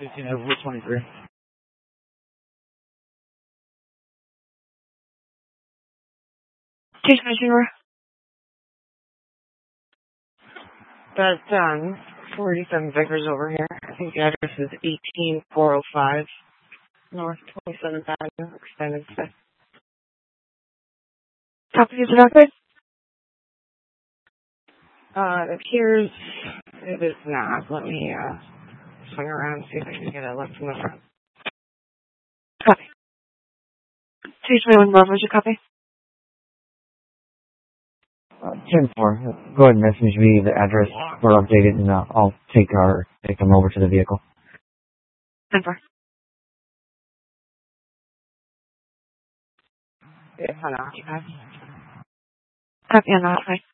15 over 23. Chief Commissioner. That's 47 Vickers over here. I think the address is 18405 North 27th Avenue, extended 5th. Copy of the record? It appears it is not. Let me swing around and see if I can get a look from the front. Copy. 221 Love, where's your copy? 10-4. Go ahead and message me the address. We're updated, and I'll take them over to the vehicle. 10-4. It's unoccupied. Copy on that,